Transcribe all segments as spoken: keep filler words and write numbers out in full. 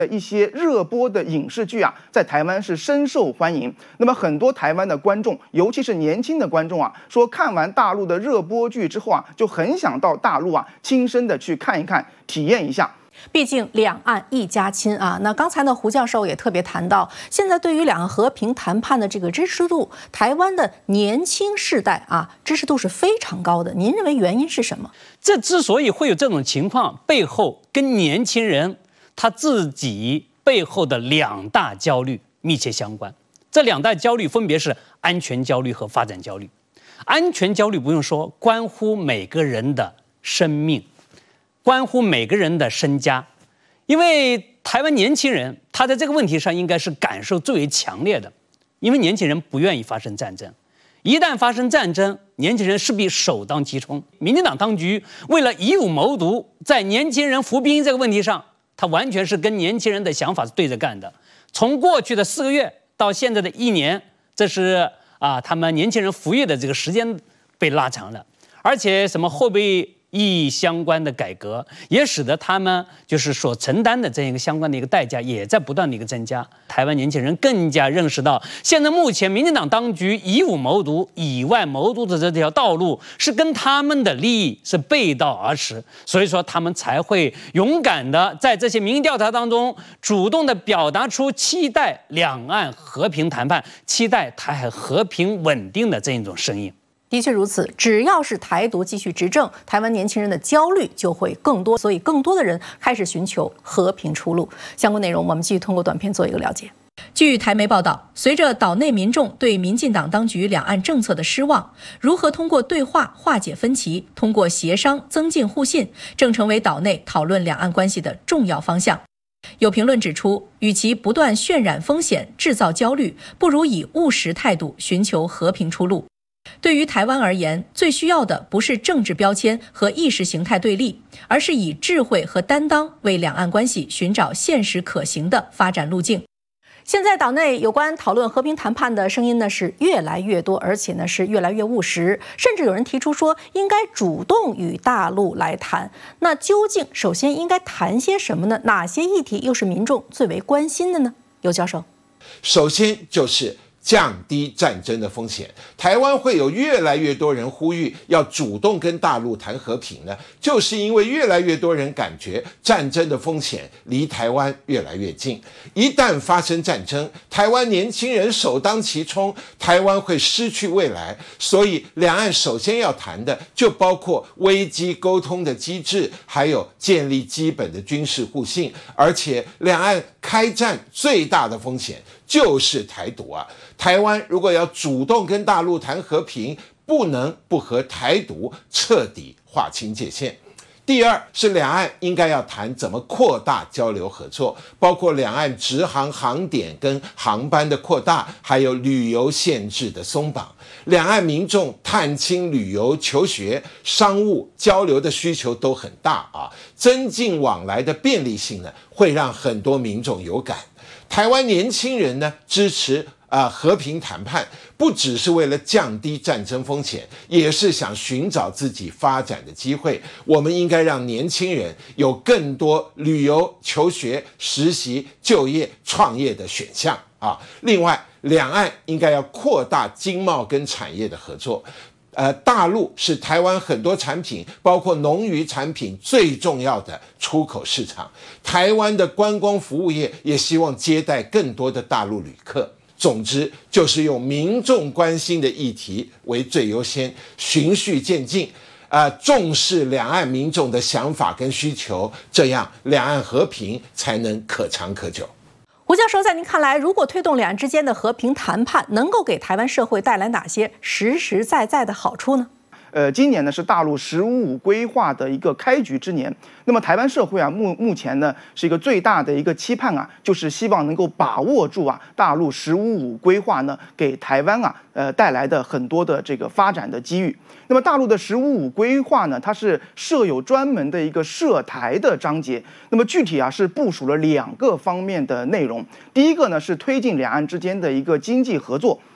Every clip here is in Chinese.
一些热播的影视剧啊，在台湾是深受欢迎。那么很多台湾的观众，尤其是年轻的观众啊，说看完大陆的热播剧之后啊，就很想到大陆啊，亲身的去看一看，体验一下。 毕竟两岸一家亲啊。那刚才呢，胡教授也特别谈到，现在对于两岸和平谈判的这个支持度，台湾的年轻世代啊，支持度是非常高的。您认为原因是什么？ 这之所以会有这种情况，背后跟年轻人他自己背后的两大焦虑密切相关。这两大焦虑分别是安全焦虑和发展焦虑。安全焦虑不用说，关乎每个人的生命，关乎每个人的身家。因为台湾年轻人他在这个问题上应该是感受最为强烈的，因为年轻人不愿意发生战争。一旦发生战争，年轻人势必首当其冲。民进党当局为了以武谋独，在年轻人服兵这个问题上，他完全是跟年轻人的想法是对着干的。从过去的四个月到现在的一年，这是啊，他们年轻人服役的这个时间被拉长了，而且什么后备役相关的改革，也使得他们就是所承担的这样一个相关的一个代价，也在不断的一个增加。台湾年轻人更加认识到，现在目前民进党当局以武谋独、以外谋独的这条道路，是跟他们的利益是背道而驰，所以说他们才会勇敢的在这些民意调查当中，主动的表达出期待两岸和平谈判、期待台海和平稳定的这一种声音。 的确如此，只要是台独继续执政，台湾年轻人的焦虑就会更多，所以更多的人开始寻求和平出路。相关内容我们继续通过短片做一个了解。据台媒报道，随着岛内民众对民进党当局两岸政策的失望，如何通过对话化解分歧，通过协商增进互信，正成为岛内讨论两岸关系的重要方向。有评论指出，与其不断渲染风险、制造焦虑，不如以务实态度寻求和平出路。对于台湾而言，最需要的不是政治标签和意识形态对立，而是以智慧和担当为两岸关系寻找现实可行的发展路径。现在岛内有关讨论和平谈判的声音呢是越来越多，而且呢是越来越务实，甚至有人提出说应该主动与大陆来谈。那究竟首先应该谈些什么呢？哪些议题又是民众最为关心的呢？尤教授， 首先就是降低战争的风险。台湾会有越来越多人呼吁要主动跟大陆谈和平呢，就是因为越来越多人感觉战争的风险离台湾越来越近。一旦发生战争，台湾年轻人首当其冲，台湾会失去未来。所以两岸首先要谈的就包括危机沟通的机制，还有建立基本的军事互信。而且两岸开战最大的风险就是台独啊！台湾如果要主动跟大陆谈和平，不能不和台独彻底划清界限。第二是两岸应该要谈怎么扩大交流合作，包括两岸直航航点跟航班的扩大，还有旅游限制的松绑。两岸民众探亲、旅游、求学、商务交流的需求都很大啊，增进往来的便利性呢，会让很多民众有感。台湾年轻人呢支持啊、呃、和平谈判，不只是为了降低战争风险，也是想寻找自己发展的机会。我们应该让年轻人有更多旅游、求学、实习、就业、创业的选项啊。另外，两岸应该要扩大经贸跟产业的合作。呃，大陆是台湾很多产品，包括农渔产品最重要的出口市场。台湾的观光服务业也希望接待更多的大陆旅客。总之，就是用民众关心的议题为最优先，循序渐进，呃，重视两岸民众的想法跟需求，这样两岸和平才能可长可久。 胡教授，在您看来，如果推动两岸之间的和平谈判，能够给台湾社会带来哪些实实在在的好处呢？ 呃，今年呢是大陆“十五五”规划的一个开局之年。那么台湾社会啊，目目前呢是一个最大的一个期盼啊，就是希望能够把握住啊大陆“十五五”规划呢给台湾啊呃带来的很多的这个发展的机遇。那么大陆的“十五五”规划呢，它是设有专门的一个涉台的章节。那么具体啊是部署了两个方面的内容。第一个呢是推进两岸之间的一个经济合作。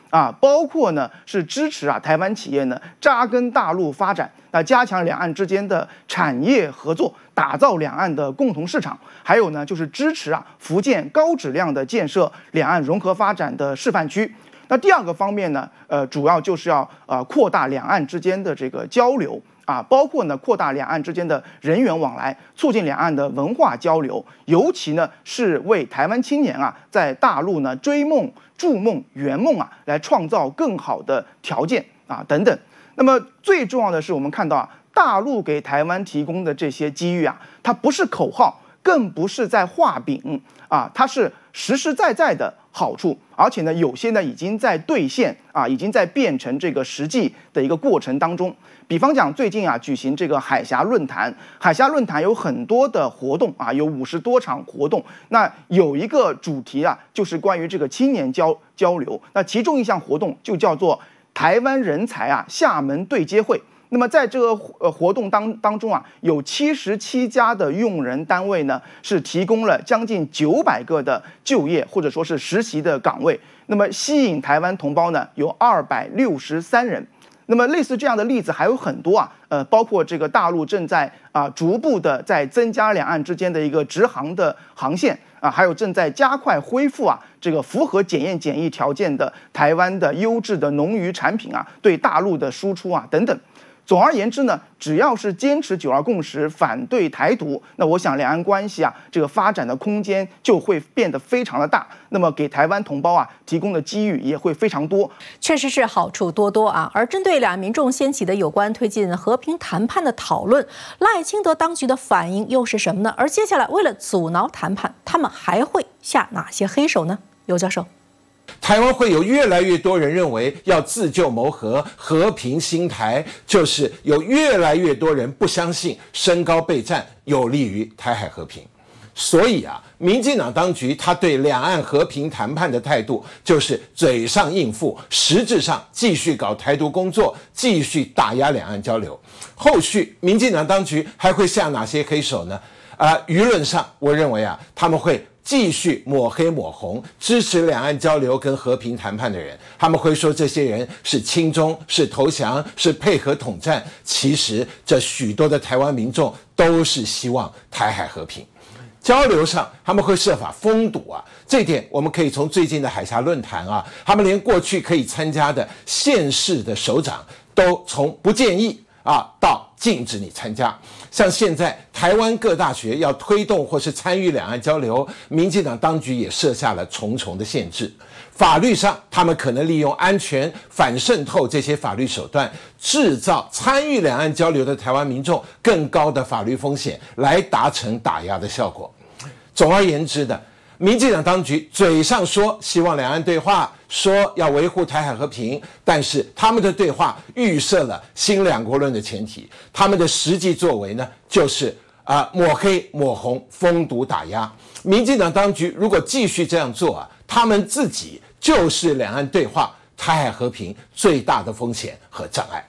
啊，包括呢是支持啊台湾企业呢扎根大陆发展，那加强两岸之间的产业合作，打造两岸的共同市场，还有呢就是支持啊福建高质量的建设两岸融合发展的示范区。那第二个方面呢，呃，主要就是要呃扩大两岸之间的这个交流。啊，包括呢扩大两岸之间的人员往来，促进两岸的文化交流，尤其呢是为台湾青年啊在大陆呢追梦、筑梦、圆梦啊来创造更好的条件啊等等。那么最重要的是，我们看到啊，大陆给台湾提供的这些机遇啊，它不是口号，更不是在画饼啊，它是实实在在的好处，而且呢，有些呢已经在兑现啊，已经在变成这个实际的一个过程当中。比方讲，最近啊举行这个海峡论坛，海峡论坛有很多的活动啊，有五十多场活动。那有一个主题啊，就是关于这个青年交交流。那其中一项活动就叫做台湾人才啊厦门对接会。那么在这个呃活动当当中啊，有七十七家的用人单位呢，是提供了将近九百个的就业或者说是实习的岗位。那么吸引台湾同胞呢，有二百六十三人。那么类似这样的例子还有很多啊，呃，包括这个大陆正在啊逐步的在增加两岸之间的一个直航的航线啊，还有正在加快恢复啊这个符合检验检疫条件的台湾的优质的农渔产品啊对大陆的输出啊等等。总而言之呢，只要是坚持九二共识，反对台独，那我想两岸关系啊，这个发展的空间就会变得非常的大。那么给台湾同胞啊提供的机遇也会非常多， 确实是好处多多啊。而针对两岸民众掀起的有关推进和平谈判的讨论，赖清德当局的反应又是什么呢？而接下来为了阻挠谈判，他们还会下哪些黑手呢？尤教授。 台湾会有越来越多人认为要自救谋和，和平兴台，就是有越来越多人不相信升高备战有利于台海和平。所以啊，民进党当局他对两岸和平谈判的态度就是嘴上应付，实质上继续搞台独工作，继续打压两岸交流。后续民进党当局还会下哪些黑手呢？啊、呃，舆论上我认为啊，他们会继续抹黑抹红支持两岸交流跟和平谈判的人，他们会说这些人是亲中、是投降、是配合统战。其实这许多的台湾民众都是希望台海和平。交流上他们会设法封堵啊，这点我们可以从最近的海峡论坛啊，他们连过去可以参加的县市的首长都从不建议啊到禁止你参加。像现在台湾各大学要推动或是参与两岸交流，民进党当局也设下了重重的限制。法律上他们可能利用安全、反渗透这些法律手段，制造参与两岸交流的台湾民众更高的法律风险，来达成打压的效果。总而言之的，民进党当局嘴上说希望两岸对话，说要维护台海和平，但是他们的对话预设了新两国论的前提，他们的实际作为呢，就是啊、呃、抹黑抹红、封堵打压。民进党当局如果继续这样做啊，他们自己就是两岸对话、台海和平最大的风险和障碍。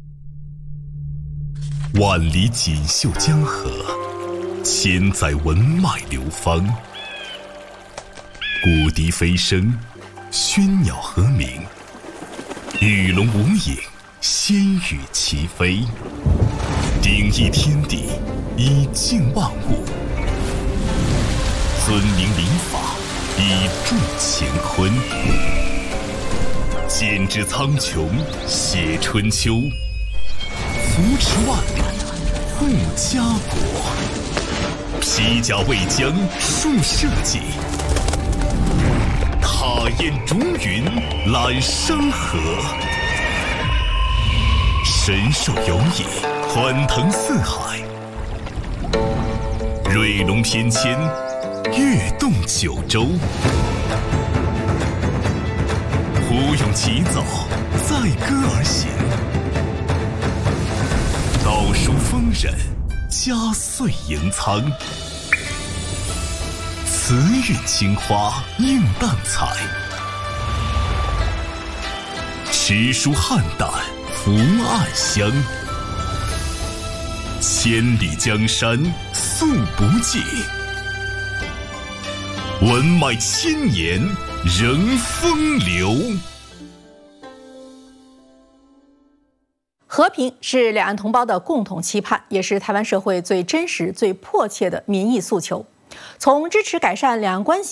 万里锦绣江河，千载文脉流芳。古笛飞声，喧鸟和鸣，与龙无影，仙羽齐飞。鼎益天地，以静万物；尊明礼法，以助乾坤。剪纸苍穹，写春秋；扶持万里，护家国。披甲为将，树社稷；踏烟逐云，揽山河。神兽游弋，欢腾四海；瑞龙翩跹，跃动九州。胡勇起早，载歌而行；道书丰稔，佳岁迎苍。慈韵青花映淡彩，诗书汉胆福暗香。千里江山素不尽，文脉千年仍风流。 和平是两岸同胞的共同期盼，也是台湾社会最真实、最迫切的民意诉求。从支持改善两岸关系